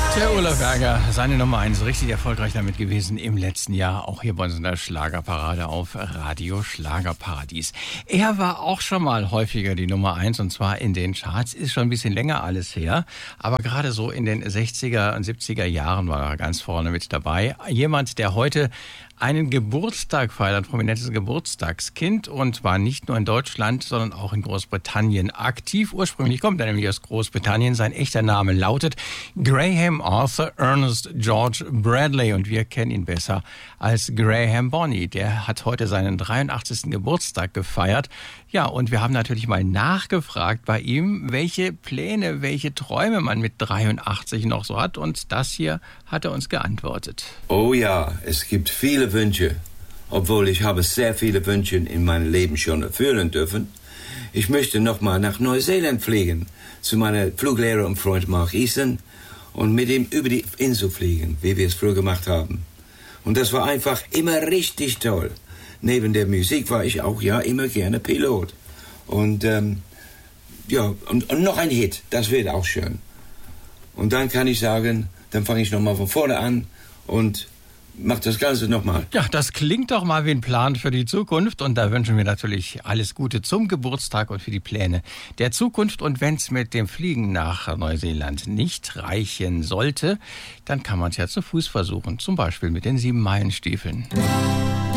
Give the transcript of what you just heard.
Der Olaf Berger, seine Nummer 1, richtig erfolgreich damit gewesen im letzten Jahr, auch hier bei uns in der Schlagerparade auf Radio Schlagerparadies. Er war auch schon mal häufiger die Nummer 1 und zwar in den Charts, ist schon ein bisschen länger alles her, aber gerade so in den 60er und 70er Jahren war er ganz vorne mit dabei. Jemand, der heute einen Geburtstag feiert, ein prominentes Geburtstagskind und war nicht nur in Deutschland, sondern auch in Großbritannien aktiv. Ursprünglich kommt er nämlich aus Großbritannien. Sein echter Name lautet Graham Arthur Ernest George Bradley und wir kennen ihn besser als Graham Bonny. Der hat heute seinen 83. Geburtstag gefeiert. Ja, und wir haben natürlich mal nachgefragt bei ihm, welche Pläne, welche Träume man mit 83 noch so hat. Und das hier hat er uns geantwortet. Oh ja, es gibt viele Wünsche, obwohl ich habe sehr viele Wünsche in meinem Leben schon erfüllen dürfen. Ich möchte noch mal nach Neuseeland fliegen, zu meinem Fluglehrer und Freund Mark Easton und mit ihm über die Insel fliegen, wie wir es früher gemacht haben. Und das war einfach immer richtig toll. Neben der Musik war ich auch immer gerne Pilot. Und und noch ein Hit, das wird auch schön. Und dann kann ich sagen, dann fange ich nochmal von vorne an und mache das Ganze nochmal. Ja, das klingt doch mal wie ein Plan für die Zukunft und da wünschen wir natürlich alles Gute zum Geburtstag und für die Pläne der Zukunft. Und wenn es mit dem Fliegen nach Neuseeland nicht reichen sollte, dann kann man es ja zu Fuß versuchen, zum Beispiel mit den 7-Meilen-Stiefeln.